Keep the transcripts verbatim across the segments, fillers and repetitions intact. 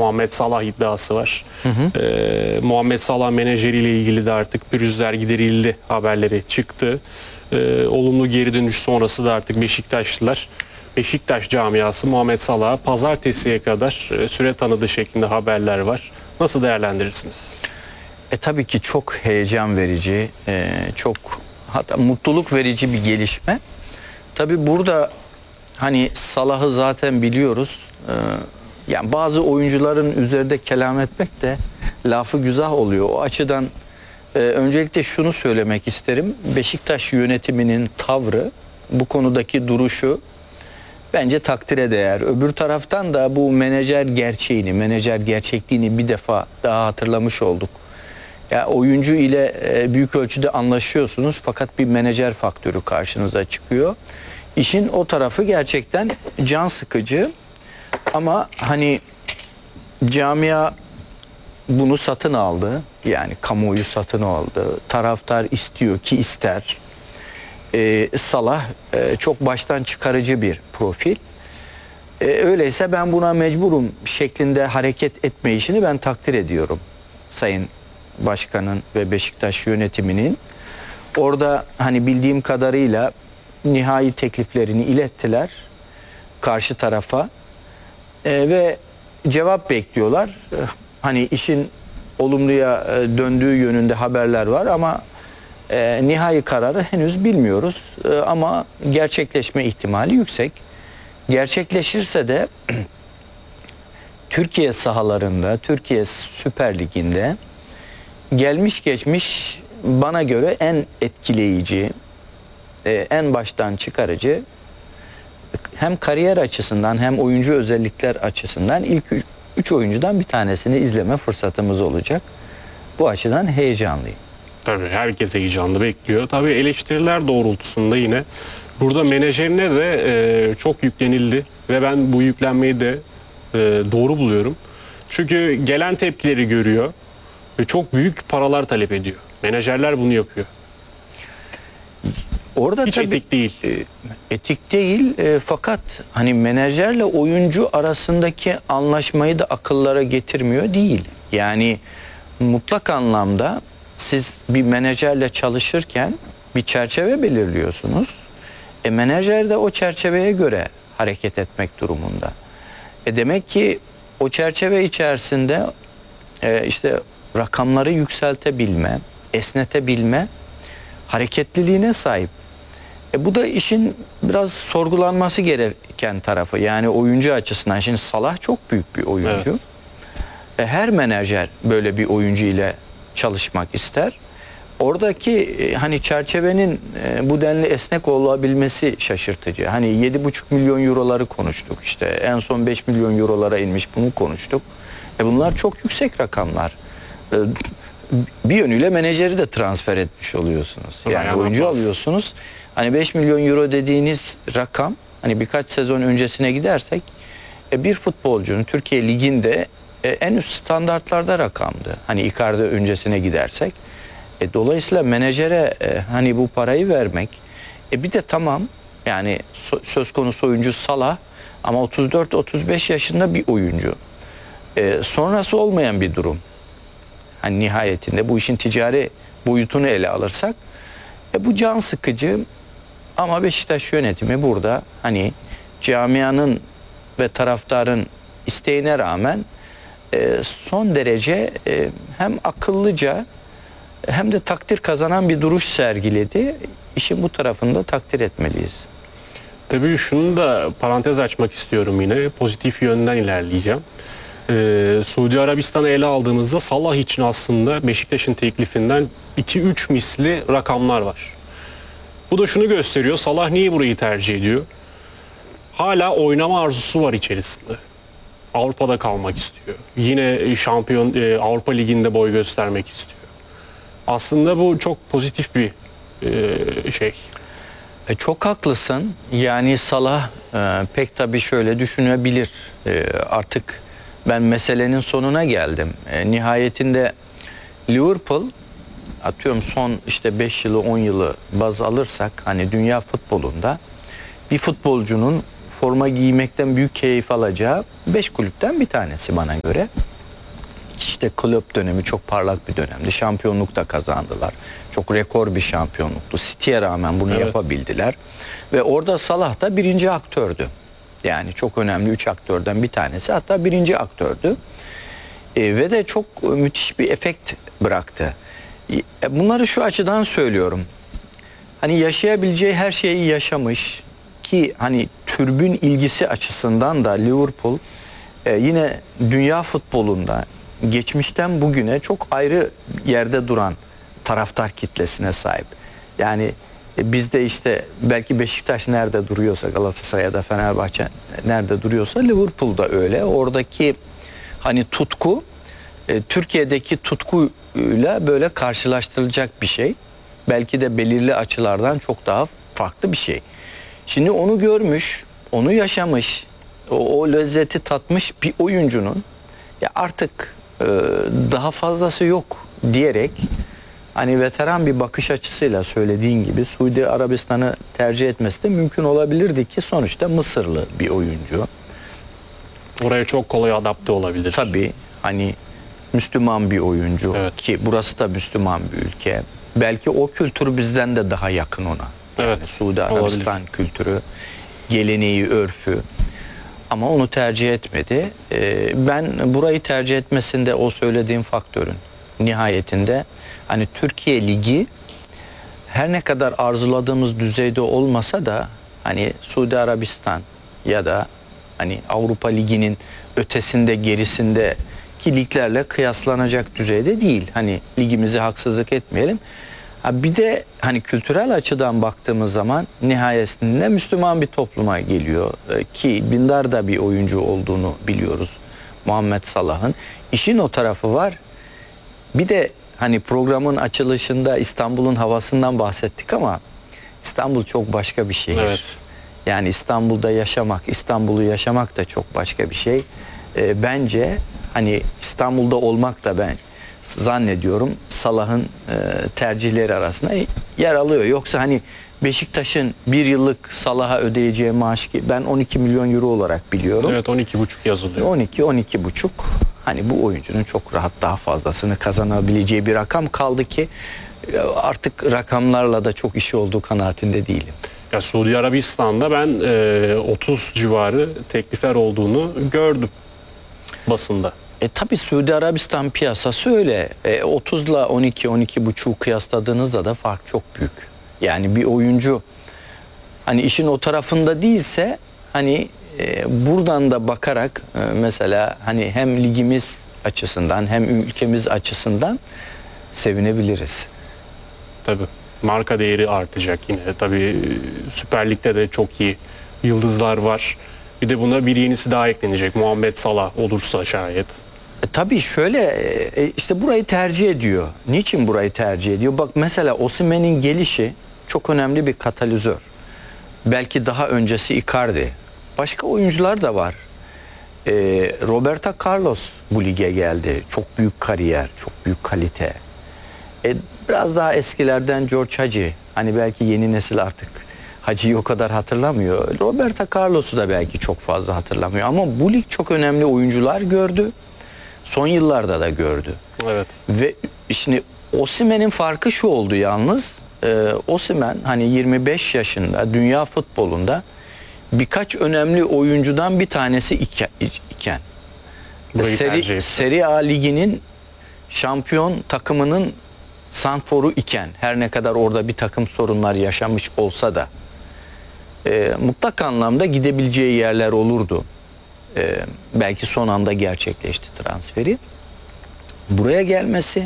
Muhammed Salah iddiası var. Hı hı. Ee, Muhammed Salah menajeriyle ilgili de artık pürüzler giderildi haberleri çıktı. Ee, olumlu geri dönüş sonrası da artık Beşiktaşlılar, Beşiktaş camiası Muhammed Salah'a pazartesiye kadar e, süre tanıdığı şeklinde haberler var. Nasıl değerlendirirsiniz? E tabii ki çok heyecan verici, e, çok hatta mutluluk verici bir gelişme. Tabii burada hani Salah'ı zaten biliyoruz. E, yani bazı oyuncuların üzerinde kelam etmek de lafı güzel oluyor. O açıdan e, öncelikle şunu söylemek isterim. Beşiktaş yönetiminin tavrı, bu konudaki duruşu bence takdire değer. Öbür taraftan da bu menajer gerçeğini, menajer gerçekliğini bir defa daha hatırlamış olduk. Ya oyuncu ile e, büyük ölçüde anlaşıyorsunuz fakat bir menajer faktörü karşınıza çıkıyor. İşin o tarafı gerçekten can sıkıcı ama hani camia bunu satın aldı. Yani kamuoyu satın aldı. Taraftar istiyor ki ister. Ee, Salah e, çok baştan çıkarıcı bir profil. Ee, öyleyse ben buna mecburum şeklinde hareket etme işini ben takdir ediyorum. Sayın Başkan'ın ve Beşiktaş yönetiminin. Orada hani bildiğim kadarıyla nihai tekliflerini ilettiler karşı tarafa ee, ve cevap bekliyorlar. Ee, hani işin olumluya e, döndüğü yönünde haberler var ama e, nihai kararı henüz bilmiyoruz. E, ama gerçekleşme ihtimali yüksek. Gerçekleşirse de Türkiye sahalarında, Türkiye Süper Ligi'nde gelmiş geçmiş bana göre en etkileyici, e, en baştan çıkarıcı hem kariyer açısından hem oyuncu özellikler açısından ilk üç, üç oyuncudan bir tanesini izleme fırsatımız olacak. Bu açıdan heyecanlıyım. Tabii herkes heyecanlı bekliyor. Tabii eleştiriler doğrultusunda yine burada menajerine de e, çok yüklenildi ve ben bu yüklenmeyi de e, doğru buluyorum. Çünkü gelen tepkileri görüyor ve çok büyük paralar talep ediyor. Menajerler bunu yapıyor. Orada hiç tabii, etik değil. E, etik değil e, fakat hani menajerle oyuncu arasındaki anlaşmayı da akıllara getirmiyor değil. Yani mutlak anlamda siz bir menajerle çalışırken bir çerçeve belirliyorsunuz. E, menajer de o çerçeveye göre hareket etmek durumunda. E, demek ki o çerçeve içerisinde e, işte rakamları yükseltebilme, esnetebilme hareketliliğine sahip. E, bu da işin biraz sorgulanması gereken tarafı. Yani oyuncu açısından. Şimdi Salah çok büyük bir oyuncu. Evet. E, her menajer böyle bir oyuncu ile çalışmak ister. Oradaki e, hani çerçevenin e, bu denli esnek olabilmesi şaşırtıcı. Hani yedi buçuk milyon euroları konuştuk. İşte en son beş milyon eurolara inmiş, bunu konuştuk. E, bunlar çok yüksek rakamlar. E, bir yönüyle menajeri de transfer etmiş oluyorsunuz. Yani Aynen oyuncu olmaz. alıyorsunuz. Hani beş milyon euro dediğiniz rakam, hani birkaç sezon öncesine gidersek e, bir futbolcunun Türkiye Ligi'nde e, en üst standartlarda rakamdı. Hani Icardi öncesine gidersek. E, dolayısıyla menajere e, hani bu parayı vermek. E, bir de tamam yani so, söz konusu oyuncu Salah ama otuz dört otuz beş yaşında bir oyuncu. E, sonrası olmayan bir durum. Hani nihayetinde bu işin ticari boyutunu ele alırsak e, bu can sıkıcı ama Beşiktaş yönetimi burada hani camianın ve taraftarın isteğine rağmen e, son derece e, hem akıllıca hem de takdir kazanan bir duruş sergiledi. İşin bu tarafını da takdir etmeliyiz. Tabii şunu da parantez açmak istiyorum yine. Pozitif yönden ilerleyeceğim. Ee, Suudi Arabistan'ı ele aldığımızda Salah için aslında Beşiktaş'ın teklifinden iki üç misli rakamlar var. Bu da şunu gösteriyor. Salah niye burayı tercih ediyor? Hala oynama arzusu var içerisinde. Avrupa'da kalmak istiyor. Yine şampiyon e, Avrupa Ligi'nde boy göstermek istiyor. Aslında bu çok pozitif bir e, şey. E, çok haklısın. Yani Salah e, pek tabii şöyle düşünebilir. E, artık ben meselenin sonuna geldim. E, nihayetinde Liverpool, atıyorum son işte beş yılı on yılı baz alırsak hani dünya futbolunda bir futbolcunun forma giymekten büyük keyif alacağı beş kulüpten bir tanesi bana göre. İşte kulüp dönemi çok parlak bir dönemdi. Şampiyonluk da kazandılar. Çok rekor bir şampiyonluktu. City'ye rağmen bunu Evet. yapabildiler. Ve orada Salah da birinci aktördü. Yani çok önemli üç aktörden bir tanesi. Hatta birinci aktördü. E, ve de çok müthiş bir efekt bıraktı. E, bunları şu açıdan söylüyorum. Hani yaşayabileceği her şeyi yaşamış ki hani türbün ilgisi açısından da Liverpool e, yine dünya futbolunda geçmişten bugüne çok ayrı yerde duran taraftar kitlesine sahip. Yani e, bizde işte belki Beşiktaş nerede duruyorsa, Galatasaray ya da Fenerbahçe nerede duruyorsa Liverpool'da öyle. Oradaki hani tutku e, Türkiye'deki tutkuyla böyle karşılaştırılacak bir şey. Belki de belirli açılardan çok daha farklı bir şey. Şimdi onu görmüş, onu yaşamış, o, o lezzeti tatmış bir oyuncunun ya artık e, daha fazlası yok diyerek hani veteran bir bakış açısıyla söylediğin gibi Suudi Arabistan'ı tercih etmesi de mümkün olabilirdi ki sonuçta Mısırlı bir oyuncu. Oraya çok kolay adapte olabilir. Tabii hani Müslüman bir oyuncu Evet. ki burası da Müslüman bir ülke. Belki o kültür bizden de daha yakın ona. Evet, Yani Suudi Arabistan olabilir. kültürü, geleneği, örfü. Ama onu tercih etmedi. Ee, ben burayı tercih etmesinde o söylediğim faktörün nihayetinde hani Türkiye Ligi her ne kadar arzuladığımız düzeyde olmasa da hani Suudi Arabistan ya da hani Avrupa Ligi'nin ötesinde gerisinde ki liglerle kıyaslanacak düzeyde değil. Hani ligimize haksızlık etmeyelim. Ha bir de hani kültürel açıdan baktığımız zaman nihayetinde Müslüman bir topluma geliyor. Ee, ki Bindar da bir oyuncu olduğunu biliyoruz. Muhammed Salah'ın. İşin o tarafı var. Bir de hani programın açılışında İstanbul'un havasından bahsettik ama İstanbul çok başka bir şehir. Evet. Yani İstanbul'da yaşamak, İstanbul'u yaşamak da çok başka bir şey. Ee, bence hani İstanbul'da olmak da ben zannediyorum Salah'ın e, tercihleri arasında yer alıyor. Yoksa hani Beşiktaş'ın bir yıllık Salah'a ödeyeceği maaş ki ben on iki milyon euro olarak biliyorum. Evet, on iki buçuk yazılıyor. on iki on iki buçuk hani bu oyuncunun çok rahat daha fazlasını kazanabileceği bir rakam kaldı ki e, artık rakamlarla da çok işi olduğu kanaatinde değilim. Ya Suudi Arabistan'da ben e, otuz civarı teklifler olduğunu gördüm basında. E tabi Suudi Arabistan piyasası öyle. E, otuzla on iki on iki buçuğu kıyasladığınızda da fark çok büyük. Yani bir oyuncu hani işin o tarafında değilse hani e, buradan da bakarak e, mesela hani hem ligimiz açısından hem ülkemiz açısından sevinebiliriz. Tabii. Marka değeri artacak yine. Tabii Süper Lig'de de çok iyi yıldızlar var. Bir de buna bir yenisi daha eklenecek. Muhammed Salah olursa şayet. E, tabii şöyle e, işte burayı tercih ediyor. Niçin burayı tercih ediyor? Bak mesela Osimhen'in gelişi çok önemli bir katalizör. Belki daha öncesi Icardi. Başka oyuncular da var. E, Roberto Carlos bu lige geldi. Çok büyük kariyer, çok büyük kalite. E, biraz daha eskilerden George Hagi. Hani belki yeni nesil artık Hacı'yı o kadar hatırlamıyor. Roberto Carlos'u da belki çok fazla hatırlamıyor. Ama bu lig çok önemli oyuncular gördü. Son yıllarda da gördü. Evet. Ve şimdi Osimhen'in farkı şu oldu yalnız. Ee, Osimhen hani yirmi beş yaşında dünya futbolunda birkaç önemli oyuncudan bir tanesi iken, iken. Burayı tercih Seri, etti. Serie A liginin şampiyon takımının sanforu iken her ne kadar orada bir takım sorunlar yaşamış olsa da e, mutlak anlamda gidebileceği yerler olurdu. E, belki son anda gerçekleşti transferi. Buraya gelmesi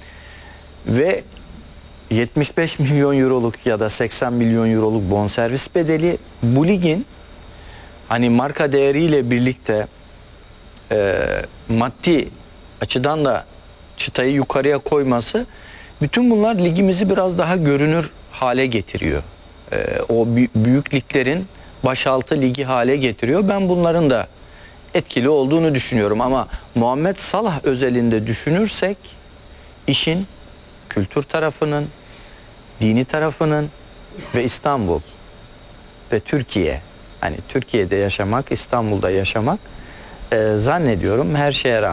ve yetmiş beş milyon euroluk ya da seksen milyon euroluk bonservis bedeli bu ligin hani marka değeriyle birlikte e, maddi açıdan da çıtayı yukarıya koyması, bütün bunlar ligimizi biraz daha görünür hale getiriyor. E, o büyük liglerin başaltı ligi hale getiriyor. Ben bunların da etkili olduğunu düşünüyorum ama Muhammed Salah özelinde düşünürsek işin kültür tarafının, dini tarafının ve İstanbul ve Türkiye, Hani Türkiye'de yaşamak, İstanbul'da yaşamak e, zannediyorum her şeye rağmen